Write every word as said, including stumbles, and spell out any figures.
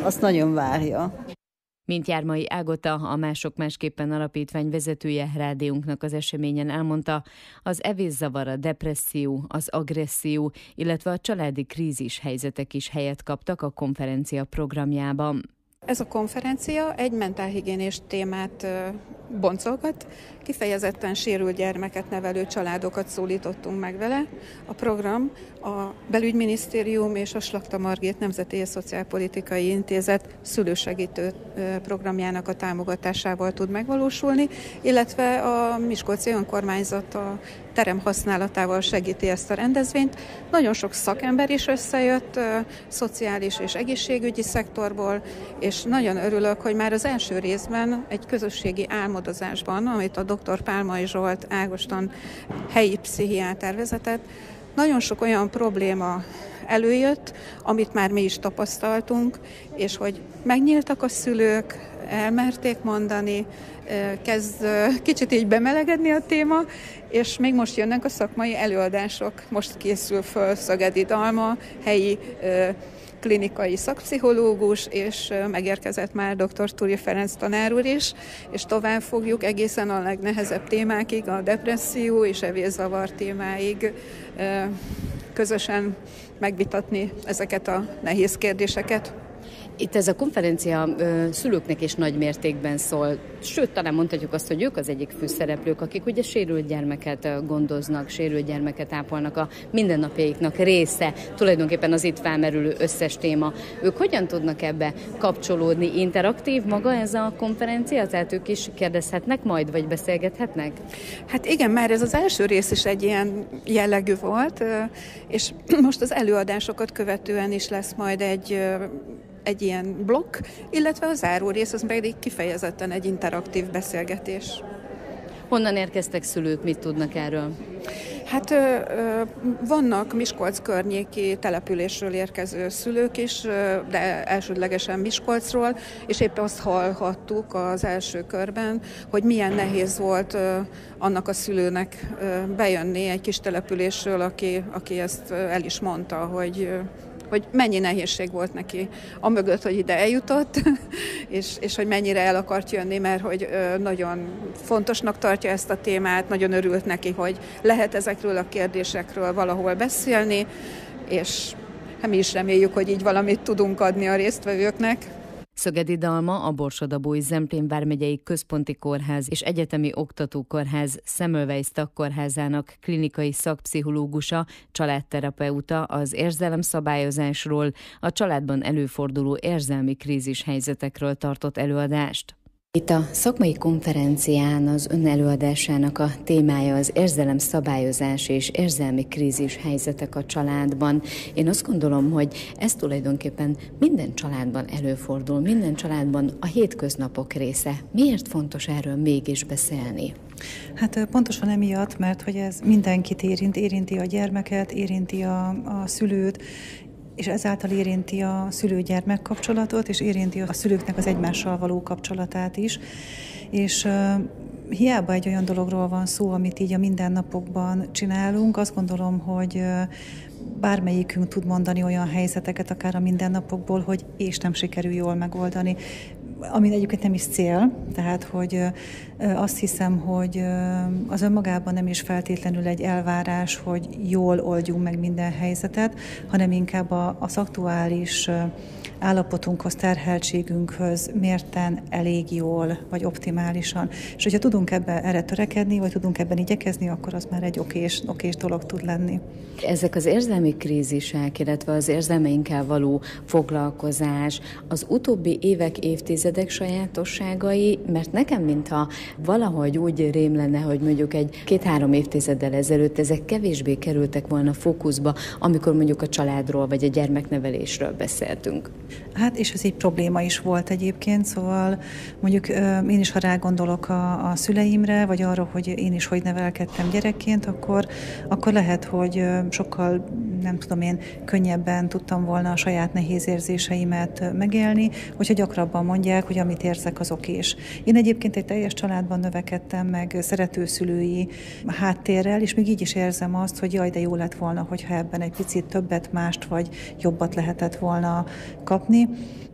azt nagyon várja. Mint Jármai Ágota, a Mások Másképpen Alapítvány vezetője rádiónknak az eseményen elmondta, az evészavar, a depresszió, az agresszió, illetve a családi krízis helyzetek is helyet kaptak a konferencia programjában. Ez a konferencia egy mentálhigiénés témát boncolgat, kifejezetten sérült gyermeket nevelő családokat szólítottunk meg vele. A program a Belügyminisztérium és a Slakta Margit Nemzeti és Szociálpolitikai Intézet szülősegítő programjának a támogatásával tud megvalósulni, illetve a Miskolci Önkormányzat a terem használatával segíti ezt a rendezvényt. Nagyon sok szakember is összejött, szociális és egészségügyi szektorból, és nagyon örülök, hogy már az első részben egy közösségi álmodozásban, amit a doktor Pálmai Zsolt Ágoston helyi pszichiáter vezetett, nagyon sok olyan probléma előjött, amit már mi is tapasztaltunk, és hogy megnyíltak a szülők, elmerték mondani, kezd kicsit így bemelegedni a téma, és még most jönnek a szakmai előadások. Most készül föl Szögedi Dalma, helyi klinikai szakpszichológus, és megérkezett már dr. Turi Ferenc tanár úr is, és tovább fogjuk egészen a legnehezebb témákig, a depresszió és evészavar témáig közösen megvitatni ezeket a nehéz kérdéseket. Itt ez a konferencia ö, szülőknek is nagy mértékben szól, sőt, talán mondhatjuk azt, hogy ők az egyik főszereplők, akik ugye sérült gyermeket gondoznak, sérült gyermeket ápolnak, a mindennapjaiknak része, tulajdonképpen az itt felmerülő összes téma. Ők hogyan tudnak ebbe kapcsolódni? Interaktív maga ez a konferencia? Tehát ők is kérdezhetnek majd, vagy beszélgethetnek? Hát igen, már ez az első rész is egy ilyen jellegű volt, és most az előadásokat követően is lesz majd egy egy ilyen blokk, illetve a záró rész, az pedig kifejezetten egy interaktív beszélgetés. Honnan érkeztek szülők, mit tudnak erről? Hát ö, ö, vannak Miskolc környéki településről érkező szülők is, de elsődlegesen Miskolcról, és épp azt hallhattuk az első körben, hogy milyen nehéz volt ö, annak a szülőnek ö, bejönni egy kis településről, aki, aki ezt el is mondta, hogy ö, hogy mennyi nehézség volt neki amögött, hogy ide eljutott, és, és hogy mennyire el akart jönni, mert hogy nagyon fontosnak tartja ezt a témát, nagyon örült neki, hogy lehet ezekről a kérdésekről valahol beszélni, és mi is reméljük, hogy így valamit tudunk adni a résztvevőknek. Szögedi Dalma, a Borsod-Abaúj Zemplén vármegyei Központi Kórház és Egyetemi Oktatókórház Semmelweis Tagkórházának klinikai szakpszichológusa, családterapeuta az érzelemszabályozásról, a családban előforduló érzelmi krízis helyzetekről tartott előadást. Itt a szakmai konferencián az ön előadásának a témája az érzelemszabályozás és érzelmi krízis helyzetek a családban. Én azt gondolom, hogy ez tulajdonképpen minden családban előfordul, minden családban a hétköznapok része. Miért fontos erről mégis beszélni? Hát pontosan emiatt, mert hogy ez mindenkit érint, érinti a gyermeket, érinti a, a szülőt, és ezáltal érinti a szülő-gyermek kapcsolatot, és érinti a szülőknek az egymással való kapcsolatát is. És uh, hiába egy olyan dologról van szó, amit így a mindennapokban csinálunk, azt gondolom, hogy uh, bármelyikünk tud mondani olyan helyzeteket, akár a mindennapokból, hogy és nem sikerül jól megoldani. Ami egyébként nem is cél, tehát hogy azt hiszem, hogy az önmagában nem is feltétlenül egy elvárás, hogy jól oldjunk meg minden helyzetet, hanem inkább az aktuális állapotunkhoz, terheltségünkhöz mérten elég jól, vagy optimálisan. És hogyha tudunk ebben erre törekedni, vagy tudunk ebben igyekezni, akkor az már egy okés, okés dolog tud lenni. Ezek az érzelmi krízisek, illetve az érzelmeinkkel való foglalkozás, az utóbbi évek, évtizedek sajátosságai, mert nekem mintha valahogy úgy rém lenne, hogy mondjuk egy két-három évtizeddel ezelőtt ezek kevésbé kerültek volna fókuszba, amikor mondjuk a családról vagy a gyermeknevelésről beszéltünk. Hát és ez egy probléma is volt egyébként, szóval mondjuk én is, ha rágondolok a, a szüleimre, vagy arra, hogy én is hogy nevelkedtem gyerekként, akkor, akkor lehet, hogy sokkal, nem tudom én, könnyebben tudtam volna a saját nehéz érzéseimet megélni, hogyha gyakrabban mondják, hogy amit érzek, az okés. Én egyébként egy teljes családban növekedtem meg szeretőszülői háttérrel, és még így is érzem azt, hogy jaj, de jó lett volna, hogyha ebben egy picit többet, mást vagy jobbat lehetett volna kapni.